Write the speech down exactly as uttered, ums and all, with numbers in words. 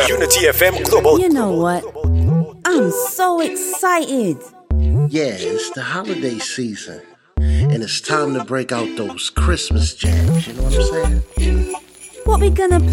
Unity F M Global. You know what? I'm so excited. Yeah, it's the holiday season. And it's time to break out those Christmas jams, you know what I'm saying? What we gonna